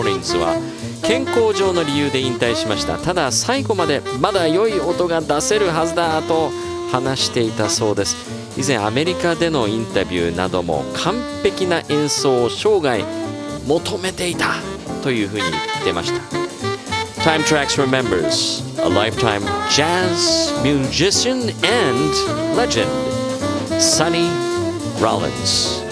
ロリンズは健康上の理由で引退しました。ただ最後までまだ良い音が出せるはずだと話していたそうです。以前アメリカでのインタビューなども完璧な演奏を生涯求めていたというふうに言ってました。Time Tracks remembers a lifetime jazz musician and legend, Sonny Rollins.